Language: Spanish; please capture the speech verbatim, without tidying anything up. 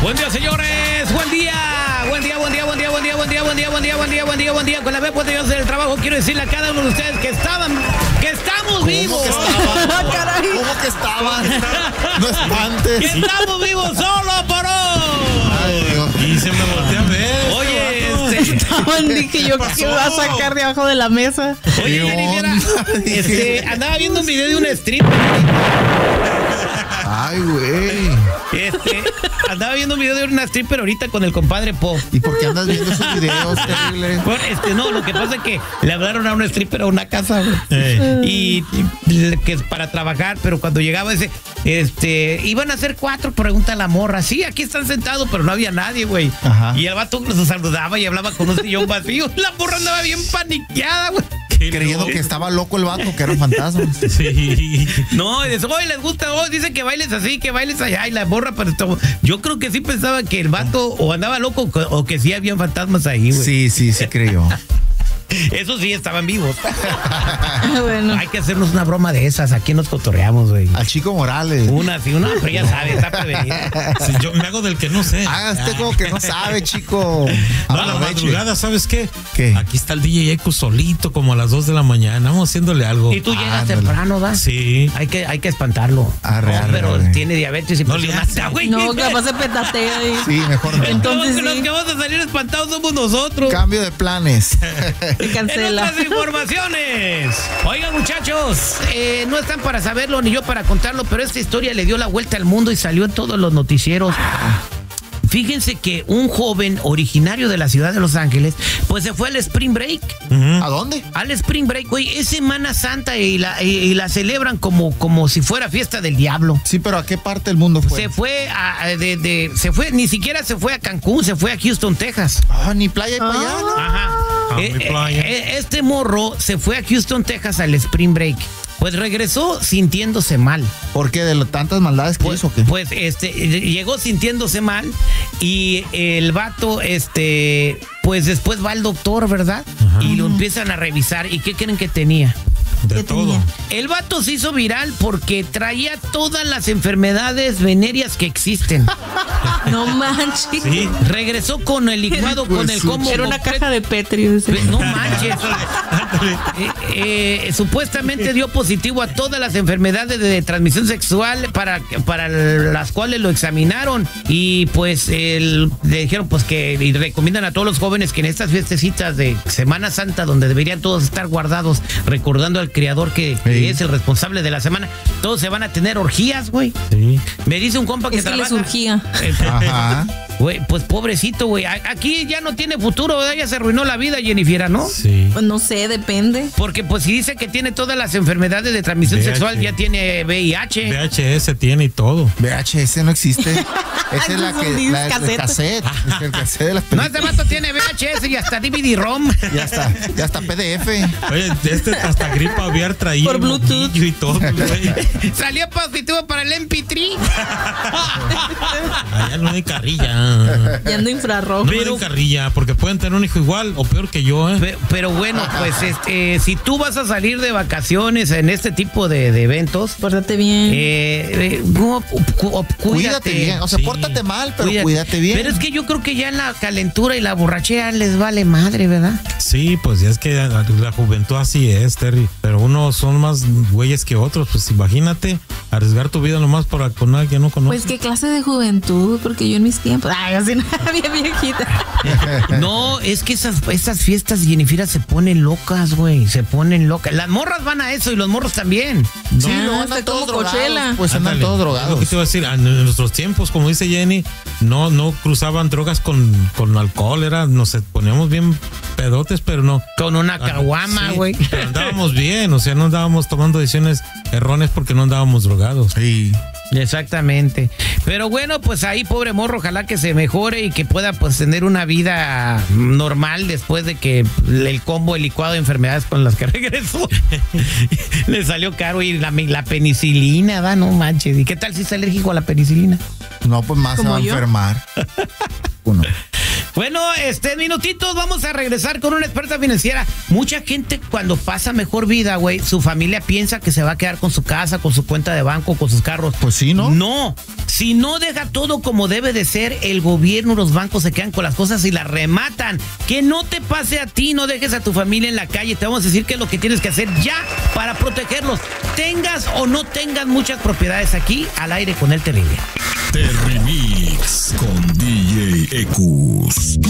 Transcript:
Buen día, señores. Buen día. Buen día, buen día, buen día, buen día, buen día, buen día, buen día, buen día, buen día, buen día. Con la vez pues Dios del trabajo quiero decirle a cada uno de ustedes que estaban, que estamos vivos. Que estaban? ¿Cómo que estaban? No espantes. Que estamos vivos solo por hoy. Ay, Dios. Y se me voltea a ver. Oye, este, Estaban, dije yo, que iba a sacar de abajo de la mesa. oye, ¿Qué Jennifer, onda? este, andaba viendo un video de un strip. Ay, güey. Este, andaba viendo un video de una stripper ahorita con el compadre Po. ¿Y por qué andas viendo esos videos terribles? Bueno, este, no, lo que pasa es que le hablaron a una stripper a una casa, güey. Ey. Y, y que es para trabajar, pero cuando llegaba ese, este, iban a ser cuatro, pregunta la morra. Sí, aquí están sentados, pero no había nadie, güey. Ajá. Y el vato los saludaba y hablaba con un sillón vacío. La morra andaba bien paniqueada, güey. Creyendo que estaba loco el vato, que eran fantasmas. Sí. No, y dice, hoy les gusta, hoy dice que bailes así, que bailes allá, y la morra, pero esto- yo creo que sí pensaba que el vato o andaba loco o que sí habían fantasmas ahí, güey. Sí, sí, sí creyó. Esos sí estaban vivos. Bueno, Hay que hacernos una broma de esas, aquí nos cotorreamos, güey. Al Chico Morales. Una, sí, una, pero ya sabes, está prevenido. Sí, yo me hago del que no sé. Haga usted como que no sabe, chico. No, a la Aproveche. madrugada, ¿sabes qué? ¿Qué? Aquí está el D J Eco solito, como a las dos de la mañana. Vamos haciéndole algo. Y tú llegas Ándale. temprano, ¿va? Sí. Hay que, hay que espantarlo. Arre, No, arre, pero arre. tiene diabetes y No le presión hace. alta, güey. no, capaz se petatea ahí. Sí, mejor no. Entonces Los sí. que vamos a salir espantados somos nosotros. Cambio de planes. Se En cancela. otras informaciones. Oigan, muchachos, eh, no están para saberlo ni yo para contarlo, pero esta historia le dio la vuelta al mundo y salió en todos los noticieros. Fíjense que un joven originario de la ciudad de Los Ángeles, pues se fue al Spring Break. ¿A dónde? Al Spring Break, güey, es Semana Santa y la, y, y la celebran como, como si fuera fiesta del diablo. Sí, pero ¿a qué parte del mundo fue? Se fue a, de, de- se fue, ni siquiera se fue a Cancún, se fue a Houston, Texas. Ah, ni playa y para allá, ¿no? Ajá. Ah, Eh, mi eh, playa. eh, este morro se fue a Houston, Texas al Spring Break. Pues regresó sintiéndose mal. ¿Por qué? ¿De lo- tantas maldades que Pues, hizo o qué? pues este llegó sintiéndose mal y el vato este pues después va al doctor, ¿verdad? Ajá. Y lo empiezan a revisar y ¿qué creen que tenía? De ¿Qué todo. tenía? El vato se hizo viral porque traía todas las enfermedades venéreas que existen. No manches. Sí. Regresó con el licuado, Pues con el su- combo. Era una completo. caja de Petri. dice. No manches. Eh, eh, supuestamente dio positivo a todas las enfermedades de transmisión sexual para, para las cuales lo examinaron. Y pues el- le dijeron pues que y recomiendan a todos los jóvenes que en estas fiestecitas de Semana Santa, donde deberían todos estar guardados, recordando al Creador que, que Sí. es el responsable de la semana, todos se van a tener orgías, güey. Sí. Me dice un compa que Es que le trabaja. surgía. Eh, Ajá. Güey, pues pobrecito, güey. A- Aquí ya no tiene futuro, ¿verdad? Ya se arruinó la vida, Jennifer, ¿no? Sí. Pues no sé, depende. Porque pues si dice que tiene todas las enfermedades de transmisión V I H. sexual, ya tiene V I H. V H S tiene y todo. V H S no existe. Esa es la Esos que son la, el cassette. cassette. Es el cassette de las No, este películas. vato tiene V H S y hasta D V D ROM. Ya está, ya está P D F. Oye, este hasta gripa aviar traía. Por Bluetooth. Y todo, güey. Salió positivo para el M P tres. Allá no hay carrilla. Y ando No infrarrojo. me den carrilla, porque pueden tener un hijo igual o peor que yo, ¿eh? Pe- Pero bueno, pues este, si tú vas a salir de vacaciones en este tipo de, de eventos, Pórtate bien. eh, eh, no, cu- cu- Cuídate cuídate bien. O sea, Sí. pórtate mal, pero Cuídate. cuídate bien. Pero es que yo creo que ya la calentura y la borrachera les vale madre, ¿verdad? Sí, pues ya es que la, la juventud así es, Terry. Pero unos son más güeyes que otros. Pues imagínate arriesgar tu vida nomás por con alguien que no conoces. Pues qué clase de juventud, porque yo en mis tiempos, ay, así bien viejita. No, es que esas, esas fiestas, Jennifer, se ponen locas, güey. Se ponen locas. Las morras van a eso y los morros también. Sí, Ah, no, está andan todos como drogados. Coachella. Pues andan Ándale. todos Es lo drogados. que te iba a decir, en nuestros tiempos, como dice Jenny, no, no cruzaban drogas con, con alcohol, era, nos poníamos bien pedotes, pero no. Con una caguama, Sí, güey. pero andábamos bien, o sea, no andábamos tomando decisiones erróneas porque no andábamos drogados. Sí. Exactamente. Pero bueno, pues ahí, pobre morro, ojalá que se mejore y que pueda pues tener una vida normal después de que el combo, el licuado de enfermedades con las que regresó. Le salió caro y la, la penicilina, ¿da? No manches. ¿Y qué tal si es alérgico a la penicilina? No, pues más se ¿Como va a yo? enfermar. Uno. Bueno, este, en minutitos vamos a regresar con una experta financiera. Mucha gente cuando pasa mejor vida, güey, su familia piensa que se va a quedar con su casa, con su cuenta de banco, con sus carros. Pues sí, ¿no? No, Si no deja todo como debe de ser, el gobierno, los bancos se quedan con las cosas y las rematan. Que no te pase a ti, no dejes a tu familia en la calle. Te vamos a decir qué es lo que tienes que hacer ya para protegerlos. Tengas o no tengas muchas propiedades aquí, al aire con el Terrible. Terry Mix con D J Ecus.